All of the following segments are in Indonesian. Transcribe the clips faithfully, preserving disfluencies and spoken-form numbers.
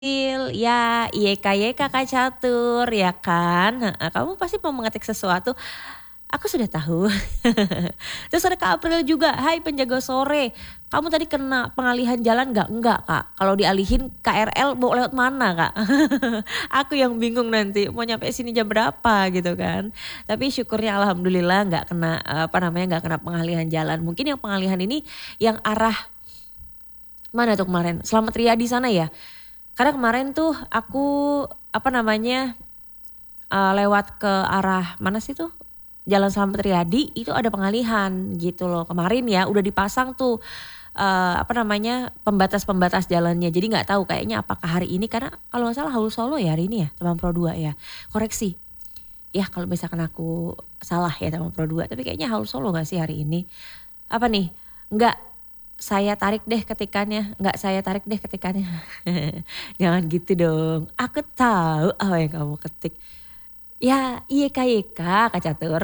Il, ya, yeka yeka Kak Catur, ya kan? Heeh, kamu pasti mau mengetik sesuatu. Aku sudah tahu. Terus ada Kak April juga, hai penjaga sore. Kamu tadi kena pengalihan jalan gak? Enggak Kak, kalau dialihin K R L mau lewat mana Kak? Aku yang bingung nanti mau nyampe sini jam berapa gitu kan. Tapi syukurnya alhamdulillah gak kena apa namanya gak kena pengalihan jalan. Mungkin yang pengalihan ini yang arah mana tuh kemarin? Selamat Riyadi sana ya? Karena kemarin tuh aku apa namanya uh, lewat ke arah mana sih tuh Jalan Selamat Riyadi itu ada pengalihan gitu loh kemarin ya udah dipasang tuh uh, apa namanya pembatas-pembatas jalannya jadi nggak tahu kayaknya apakah hari ini karena kalau nggak salah Haul Solo ya hari ini ya Taman Pro dua ya koreksi ya kalau misalkan aku salah ya Taman Pro dua tapi kayaknya Haul Solo nggak sih hari ini apa nih nggak saya tarik deh ketikannya, nggak saya tarik deh ketikannya. Jangan gitu dong. Aku tahu apa yang kamu ketik. Ya, iya kayeka Kak Catur.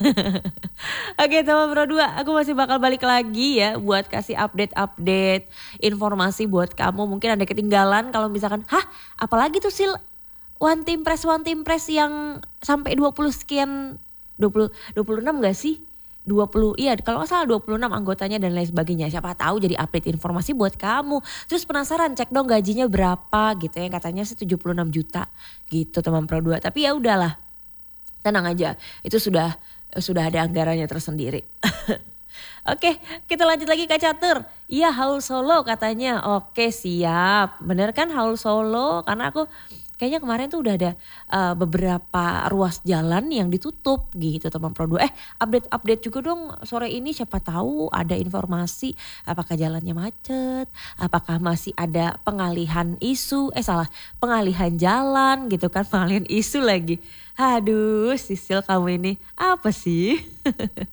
Oke teman Pro dua, aku masih bakal balik lagi ya buat kasih update-update informasi buat kamu. Mungkin ada ketinggalan kalau misalkan, hah apalagi tuh Sil One Team Press, One Team Press yang sampai dua puluh sekian, dua puluh, dua puluh enam gak sih? dua puluh iya kalau nggak salah dua puluh enam anggotanya dan lain sebagainya siapa tahu jadi update informasi buat kamu terus penasaran cek dong gajinya berapa gitu ya katanya sih tujuh puluh enam juta gitu teman Pro dua tapi ya udahlah tenang aja itu sudah sudah ada anggarannya tersendiri. Oke kita lanjut lagi Kak Catur iya Haul Solo katanya oke siap bener kan Haul Solo karena aku kayaknya kemarin tuh udah ada uh, beberapa ruas jalan yang ditutup gitu teman Pro dua. Eh update-update juga dong sore ini siapa tahu ada informasi apakah jalannya macet, apakah masih ada pengalihan isu, eh salah pengalihan jalan gitu kan pengalihan isu lagi. Aduh Sisil kamu ini apa sih?